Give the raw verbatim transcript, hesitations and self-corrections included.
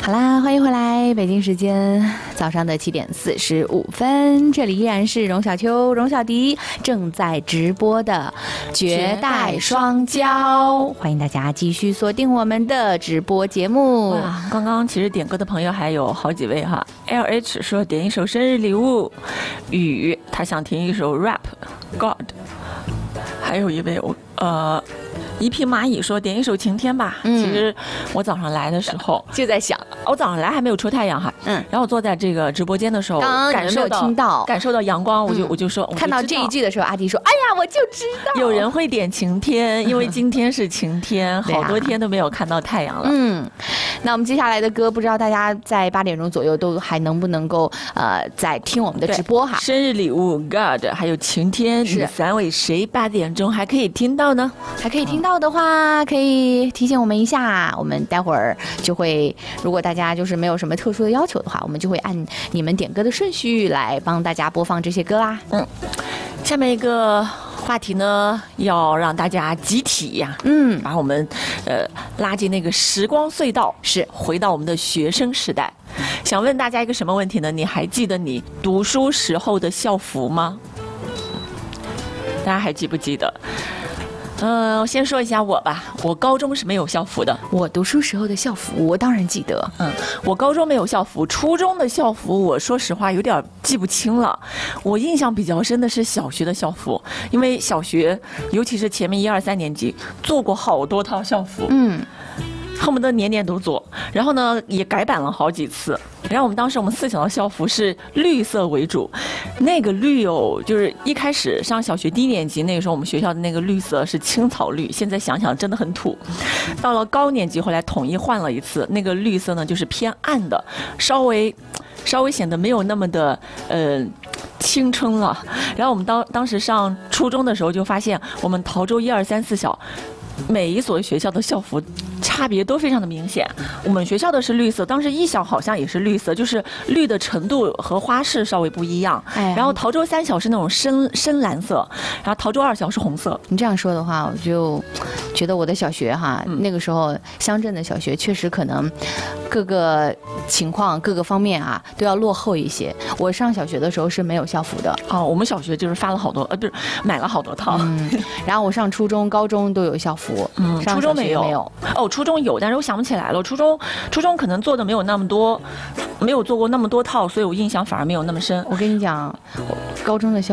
好啦，欢迎回来，北京时间早上的七点四十五分，这里依然是荣小秋、荣小迪正在直播的绝代双骄，欢迎大家继续锁定我们的直播节目。 哇，刚刚其实点歌的朋友还有好几位哈 ，L H 说点一首生日礼物，雨他想听一首 rap God， 还有一位我呃。一匹蚂蚁说点一首晴天吧。嗯，其实我早上来的时候就在想， 我早上来还没有出太阳哈。嗯，然后我坐在这个直播间的时候， 刚刚没有听到感受到阳光，我就、嗯、我就说， 看到这一句的时候，阿迪说：“哎呀，我就知道有人会点晴天，因为今天是晴天，好多天都没有看到太阳了。” 嗯，那我们接下来的歌，不知道大家在八点钟左右都还能不能够呃在听我们的直播哈？ 生日礼物 God 还有晴天，你三位谁八点钟还可以听到呢？ 还可以听到的话，可以提醒我们一下，我们待会儿就会，如果大家就是没有什么特殊的要求的话，我们就会按你们点歌的顺序来帮大家播放这些歌啦。 嗯，下面一个话题呢，要让大家集体呀、啊，嗯，把我们呃拉进那个时光隧道，是回到我们的学生时代。想问大家一个什么问题呢？你还记得你读书时候的校服吗？大家还记不记得？嗯、呃，我先说一下我吧。我高中是没有校服的。 我读书时候的校服，我当然记得。 嗯，我高中没有校服，初中的校服，我说实话有点记不清了。我印象比较深的是小学的校服，因为小学，尤其是前面一二三年级，做过好多套校服。嗯。恨不得年年都做，然后呢也改版了好几次。然后我们当时我们四小的校服是绿色为主，那个绿哦，就是一开始上小学低年级那个时候，我们学校的那个绿色是青草绿，现在想想真的很土。到了高年级后来统一换了一次，那个绿色呢就是偏暗的，稍微稍微显得没有那么的呃青春了。然后我们当当时上初中的时候就发现，我们陶州一二三四小每一所学校的校服差别都非常的明显。我们学校的是绿色，当时一小好像也是绿色，就是绿的程度和花式稍微不一样。哎、然后陶州三小是那种深深蓝色，然后陶州二小是红色。 你这样说的话，我就觉得我的小学哈，嗯、那个时候乡镇的小学确实可能各个情况各个方面啊都要落后一些。我上小学的时候是没有校服的。 哦，我们小学就是发了好多，呃，不是买了好多套。 嗯，然后我上初中、高中都有校服。 嗯，初中没有。 没有哦，初中有，但是我想不起来了。初中初中可能做的没有那么多，没有做过那么多套，所以我印象反而没有那么深。 我跟你讲，高中的校